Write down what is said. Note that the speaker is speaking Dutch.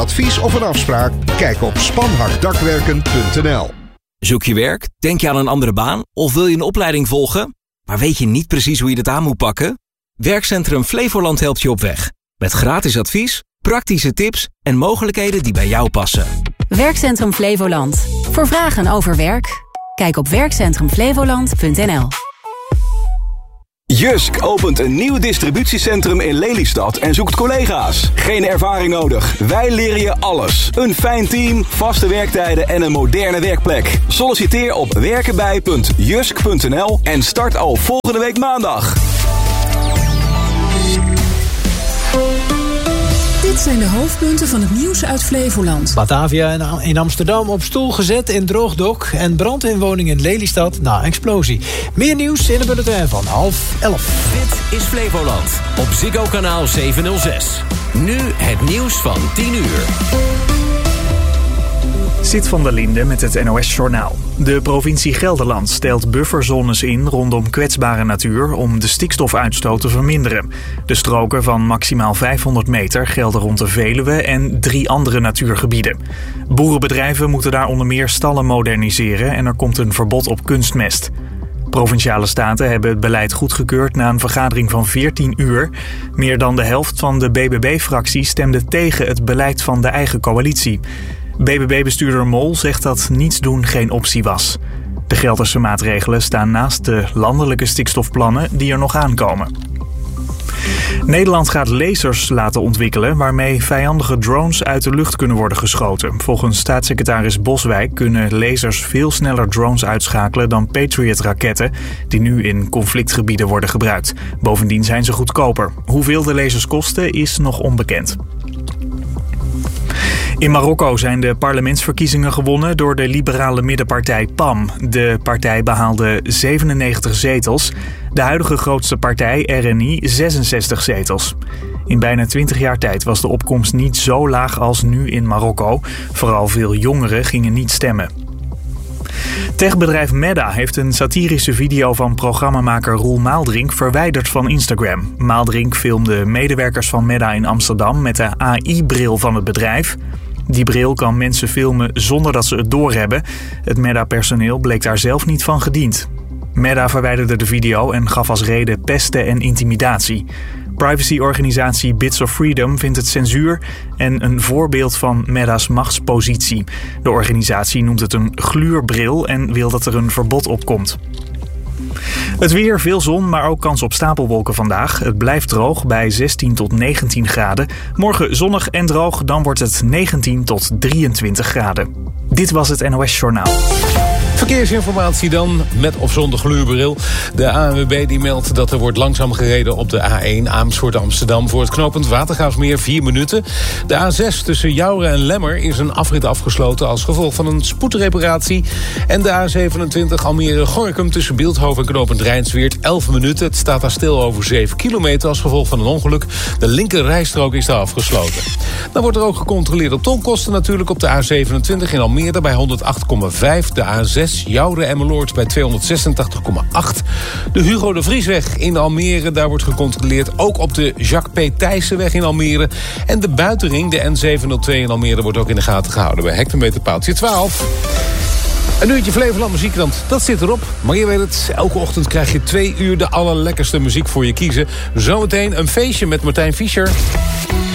Advies of een afspraak? Kijk op spanhakdakwerken.nl. Zoek je werk? Denk je aan een andere baan? Of wil je een opleiding volgen? Maar weet je niet precies hoe je dit aan moet pakken? Werkcentrum Flevoland helpt je op weg. Met gratis advies, praktische tips en mogelijkheden die bij jou passen. Werkcentrum Flevoland. Voor vragen over werk? Kijk op werkcentrumflevoland.nl. Jysk opent een nieuw distributiecentrum in Lelystad en zoekt collega's. Geen ervaring nodig. Wij leren je alles. Een fijn team, vaste werktijden en een moderne werkplek. Solliciteer op werkenbij.jysk.nl en start al volgende week maandag. Dit zijn de hoofdpunten van het nieuws uit Flevoland. Batavia in Amsterdam op stoel gezet in droogdok en brand in woning in Lelystad na explosie. Meer nieuws in de bulletin van 10:30. Dit is Flevoland op Ziggo kanaal 706. Nu het nieuws van 10 uur. Zit van der Linde met het NOS-journaal. De provincie Gelderland stelt bufferzones in rondom kwetsbare natuur om de stikstofuitstoot te verminderen. De stroken van maximaal 500 meter gelden rond de Veluwe en 3 andere natuurgebieden. Boerenbedrijven moeten daar onder meer stallen moderniseren en er komt een verbod op kunstmest. Provinciale staten hebben het beleid goedgekeurd na een vergadering van 14 uur. Meer dan de helft van de BBB-fractie stemde tegen het beleid van de eigen coalitie. BBB-bestuurder Mol zegt dat niets doen geen optie was. De Gelderse maatregelen staan naast de landelijke stikstofplannen die er nog aankomen. Nederland gaat lasers laten ontwikkelen waarmee vijandige drones uit de lucht kunnen worden geschoten. Volgens staatssecretaris Boswijk kunnen lasers veel sneller drones uitschakelen dan Patriot-raketten die nu in conflictgebieden worden gebruikt. Bovendien zijn ze goedkoper. Hoeveel de lasers kosten is nog onbekend. In Marokko zijn de parlementsverkiezingen gewonnen door de liberale middenpartij PAM. De partij behaalde 97 zetels. De huidige grootste partij, RNI, 66 zetels. In bijna 20 jaar tijd was de opkomst niet zo laag als nu in Marokko. Vooral veel jongeren gingen niet stemmen. Techbedrijf Meta heeft een satirische video van programmamaker Roel Maaldrink verwijderd van Instagram. Maaldrink filmde medewerkers van Meta in Amsterdam met de AI-bril van het bedrijf. Die bril kan mensen filmen zonder dat ze het doorhebben. Het Meta-personeel bleek daar zelf niet van gediend. Meta verwijderde de video en gaf als reden pesten en intimidatie. Privacyorganisatie Bits of Freedom vindt het censuur en een voorbeeld van Meta's machtspositie. De organisatie noemt het een gluurbril en wil dat er een verbod op komt. Het weer, veel zon, maar ook kans op stapelwolken vandaag. Het blijft droog bij 16 tot 19 graden. Morgen zonnig en droog, dan wordt het 19 tot 23 graden. Dit was het NOS Journaal. Verkeersinformatie dan, met of zonder gluurbril. De ANWB die meldt dat er wordt langzaam gereden op de A1 Amersfoort-Amsterdam... voor het knooppunt Watergraafsmeer 4 minuten. De A6 tussen Jouren en Lemmer is een afrit afgesloten... als gevolg van een spoedreparatie. En de A27 Almere-Gorinchem tussen Beeldhoven en knooppunt Rijnsweert 11 minuten. Het staat daar stil over 7 kilometer als gevolg van een ongeluk. De linker rijstrook is daar afgesloten. Dan wordt er ook gecontroleerd op tolkosten natuurlijk op de A27 in Almere bij 108,5. De A6 Jouren-Emmeloord bij 286,8. De Hugo de Vriesweg in Almere, daar wordt gecontroleerd. Ook op de Jacques P. Thijssenweg in Almere. En de buitenring, de N702 in Almere, wordt ook in de gaten gehouden bij hectometerpaaltje 12. Een uurtje Flevoland muziekkrant, dat zit erop. Maar je weet het, elke ochtend krijg je 2 uur de allerlekkerste muziek voor je kiezen. Zometeen een feestje met Martijn Fischer.